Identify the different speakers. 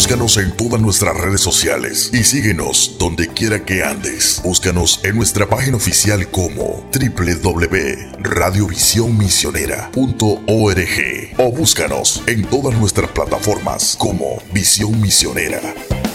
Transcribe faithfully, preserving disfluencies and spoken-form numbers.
Speaker 1: Búscanos en todas nuestras redes sociales y síguenos donde quiera que andes. Búscanos en nuestra página oficial como doble u doble u doble u punto radio visión misionera punto org o búscanos en todas nuestras plataformas como Visión Misionera.